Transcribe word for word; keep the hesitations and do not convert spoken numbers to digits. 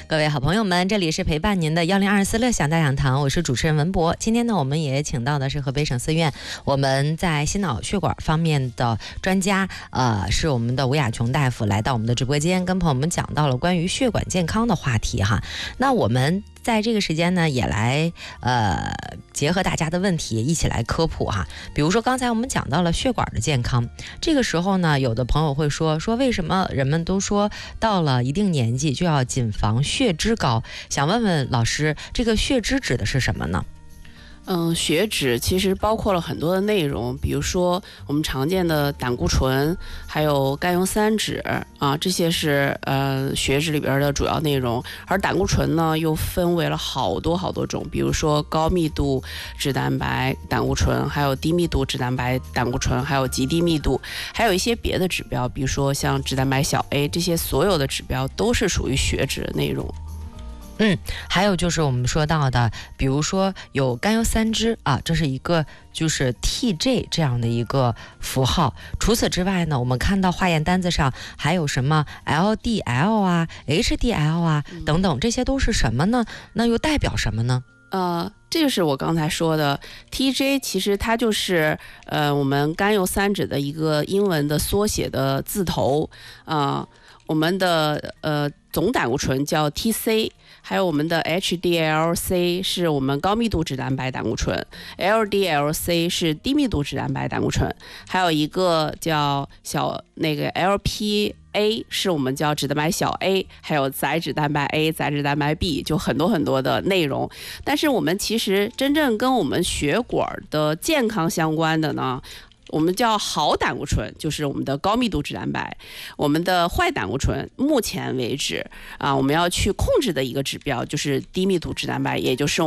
各位好朋友们，这里是陪伴您的幺零二四乐享大讲堂，我是主持人文博。今天呢，我们也请到的是河北省四院我们在心脑血管方面的专家，呃，是我们的吴雅琼大夫来到我们的直播间，跟朋友们讲到了关于血管健康的话题哈。那我们在这个时间呢，也来呃结合大家的问题一起来科普哈。比如说刚才我们讲到了血管的健康，这个时候呢，有的朋友会说说为什么人们都说到了一定年纪就要谨防血脂高？想问问老师，这个血脂指的是什么呢？ 嗯，血脂其实包括了很多的内容，比如说我们常见的胆固醇，还有甘油三酯啊，这些是呃血脂里边的主要内容。而胆固醇呢，又分为了好多好多种，比如说高密度脂蛋白胆固醇，还有低密度脂蛋白胆固醇，还有极低密度，还有一些别的指标，比如说像脂蛋白小 A， 这些所有的指标都是属于血脂的内容。 嗯，还有就是我们说到的，比如说有甘油三酯啊，这是一个就是 T G 这样的一个符号。除此之外呢，我们看到化验单子上还有什么 L D L 啊、H D L 啊等等，这些都是什么呢？那又代表什么呢？ 呃，这就是我刚才说的 T G， 其实它就是呃我们甘油三酯的一个英文的缩写的字头啊、呃。我们的呃总胆固醇叫 T C， 还有我们的 H D L C 是我们高密度脂蛋白胆固醇， L D L C 是低密度脂蛋白胆固醇，还有一个叫小那个 L P A 是我们叫脂蛋白小 A， 还有载脂蛋白 A、载脂蛋白 B， 就很多很多的内容。但是我们其实真正跟我们血管的健康相关的呢，我们叫好胆固醇，就是我们的高密度脂蛋白。我们的坏胆固醇，目前为止啊，我们要去控制的一个指标就是低密度脂蛋白，也就是